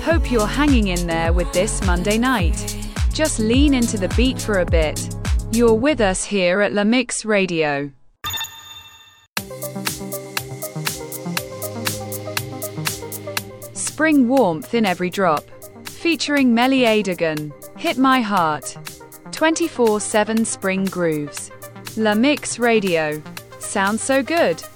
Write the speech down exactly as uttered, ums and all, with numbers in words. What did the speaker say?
Hope you're hanging in there with this Monday night. Just lean into the beat for a bit. You're with us here at La Mix Radio. Spring warmth in every drop. Featuring Melly Adegan. Hit My Heart. twenty-four seven spring grooves. La Mix Radio. Sounds so good.